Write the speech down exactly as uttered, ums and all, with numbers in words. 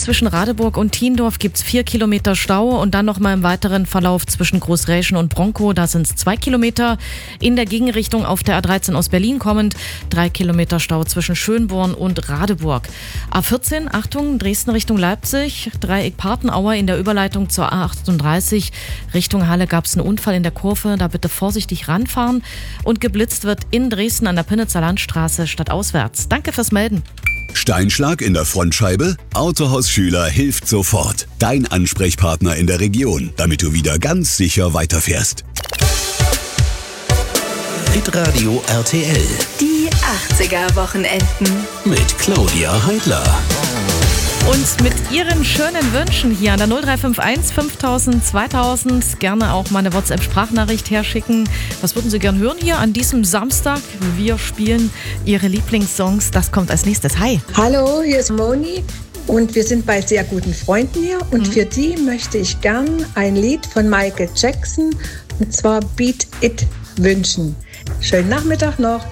zwischen Radeburg und Thiendorf gibt es vier Kilometer Stau und dann nochmal im weiteren Verlauf zwischen Großräschen und Bronkow, da sind es zwei Kilometer. In der Gegenrichtung auf der A dreizehn aus Berlin kommend, drei Kilometer Stau zwischen Schönborn und Radeburg. A vierzehn, Achtung, Dresden Richtung Leipzig, Dreieck Partenauer in der Überleitung zur A achtunddreißig. Richtung Halle gab es einen Unfall in der Kurve, da bitte vorsichtig ranfahren. Und geblitzt wird in Dresden an der Pinnitzer Landstraße stadtauswärts. Danke fürs Melden. Steinschlag in der Frontscheibe? Autohaus Schüler hilft sofort. Dein Ansprechpartner in der Region, damit du wieder ganz sicher weiterfährst. Hitradio R T L. Die achtziger-Wochenenden. Mit Claudia Heidler. Und mit Ihren schönen Wünschen hier an der null drei fünf eins fünftausend zweitausend gerne auch mal eine WhatsApp-Sprachnachricht herschicken. Was würden Sie gern hören hier an diesem Samstag? Wir spielen Ihre Lieblingssongs. Das kommt als nächstes. Hi. Hallo, hier ist Moni und wir sind bei sehr guten Freunden hier. Und mhm. für die möchte ich gern ein Lied von Michael Jackson, und zwar Beat It, wünschen. Schönen Nachmittag noch.